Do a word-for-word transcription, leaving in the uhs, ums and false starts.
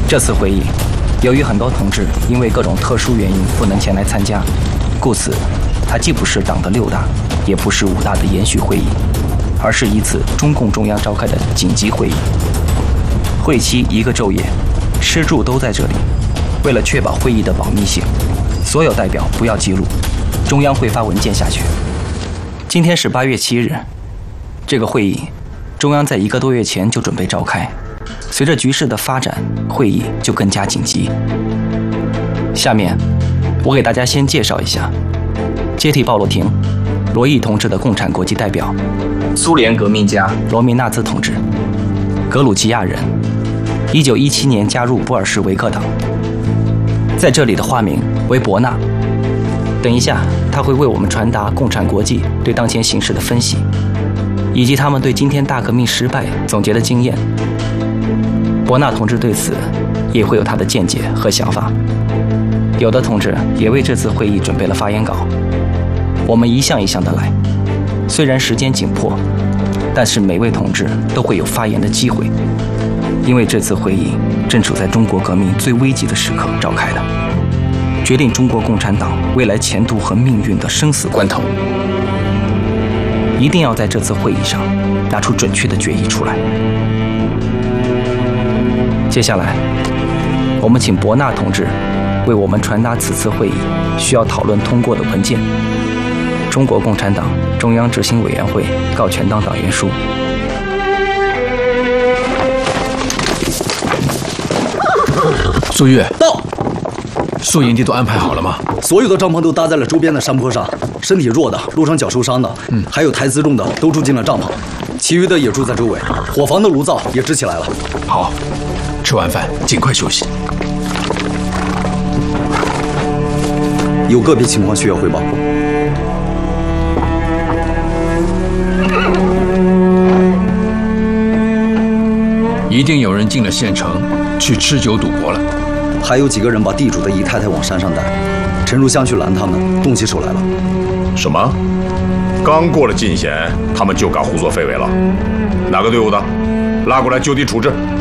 这次会议，由于很多同志因为各种特殊原因不能前来参加，故此，它既不是党的六大，也不是五大的延续会议，而是一次中共中央召开的紧急会议。会期一个昼夜，吃住都在这里。为了确保会议的保密性，所有代表不要记录，中央会发文件下去。今天是八月七日，这个会议，中央在一个多月前就准备召开。随着局势的发展，会议就更加紧急。下面，我给大家先介绍一下，接替鲍罗廷、罗毅同志的共产国际代表，苏联革命家罗明纳兹同志，格鲁吉亚人，一九一七年加入布尔什维克党，在这里的化名为伯纳。等一下，他会为我们传达共产国际对当前形势的分析，以及他们对今天大革命失败总结的经验。伯纳同志对此也会有他的见解和想法。有的同志也为这次会议准备了发言稿，我们一项一项的来。虽然时间紧迫，但是每位同志都会有发言的机会，因为这次会议正处在中国革命最危急的时刻召开的，决定中国共产党未来前途和命运的生死关头，一定要在这次会议上拿出准确的决议出来。接下来，我们请伯纳同志为我们传达此次会议需要讨论通过的文件——中国共产党中央执行委员会告全党党员书。 苏玉到。 宿营地都安排好了吗？ 所有的帐篷都搭在了周边的山坡上，身体弱的、路上脚受伤的，嗯，还有抬辎重的都住进了帐篷，其余的也住在周围。伙房的炉灶也支起来了。 好，吃完饭尽快休息。 有个别情况需要汇报。 一定有人进了县城去吃酒赌博了。 还有几个人把地主的姨太太往山上带，陈如香去拦他们，动起手来了。 什么？刚过了进贤，他们就敢胡作非为了？哪个队伍的？拉过来就地处置。